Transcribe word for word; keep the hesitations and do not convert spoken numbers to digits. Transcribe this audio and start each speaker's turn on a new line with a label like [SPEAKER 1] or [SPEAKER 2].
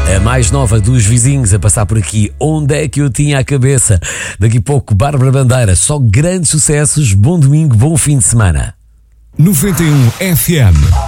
[SPEAKER 1] A mais nova dos vizinhos a passar por aqui. Onde é que eu tinha a cabeça? Daqui a pouco, Bárbara Bandeira. Só grandes sucessos. Bom domingo, bom fim de semana.
[SPEAKER 2] noventa e um F M.